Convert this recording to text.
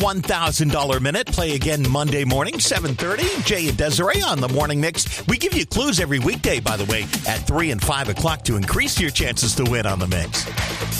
$1,000 minute. Play again Monday morning, 7:30. Jay and Desiree on the Morning Mix. We give you clues every weekday, by the way, at 3 and 5 o'clock to increase your chances to win on the Mix.